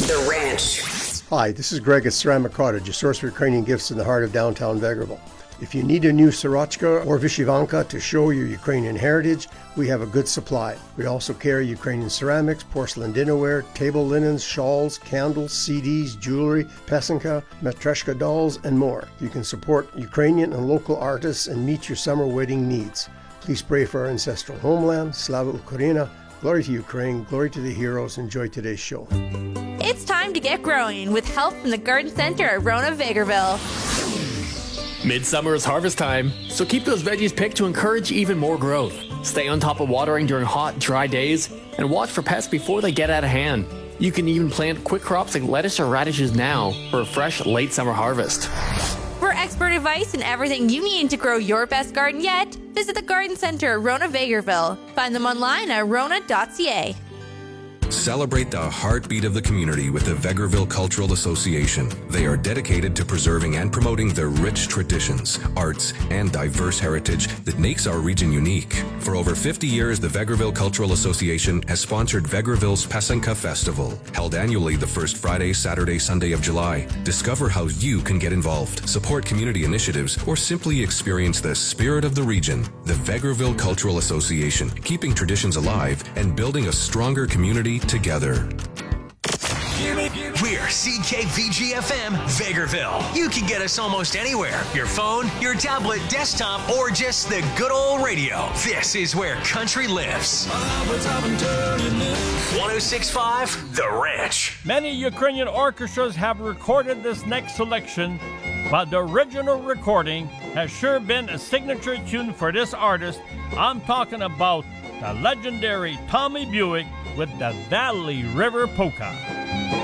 The Ranch. Hi, this is Greg at Ceramic Cottage, a source for Ukrainian gifts in the heart of downtown Vegreville. If you need a new sorochka or vyshyvanka to show your Ukrainian heritage, we have a good supply. We also carry Ukrainian ceramics, porcelain dinnerware, table linens, shawls, candles, CDs, jewelry, pesanka, matryoshka dolls, and more. You can support Ukrainian and local artists and meet your summer wedding needs. Please pray for our ancestral homeland. Slava Ukraina. Glory to Ukraine. Glory to the heroes. Enjoy today's show. It's time to get growing with help from the Garden Center at Rona Vegreville. Midsummer is harvest time, so keep those veggies picked to encourage even more growth. Stay on top of watering during hot, dry days, and watch for pests before they get out of hand. You can even plant quick crops like lettuce or radishes now for a fresh late summer harvest. For expert advice and everything you need to grow your best garden yet, visit the Garden Center at Rona Vegreville. Find them online at rona.ca. Celebrate the heartbeat of the community with the Vegreville Cultural Association. They are dedicated to preserving and promoting the rich traditions, arts, and diverse heritage that makes our region unique. For over 50 years, the Vegreville Cultural Association has sponsored Vegreville's Pesanka Festival, held annually the first Friday, Saturday, Sunday of July. Discover how you can get involved, support community initiatives, or simply experience the spirit of the region. The Vegreville Cultural Association, keeping traditions alive and building a stronger community together. We're CKVGFM Vegreville. You can get us almost anywhere. Your phone, your tablet, desktop, or just the good old radio. This is where country lives. 106.5 The Ranch. Many Ukrainian orchestras have recorded this next selection, but the original recording has sure been a signature tune for this artist. I'm talking about the legendary Tommy Buick with the Valley River Polka.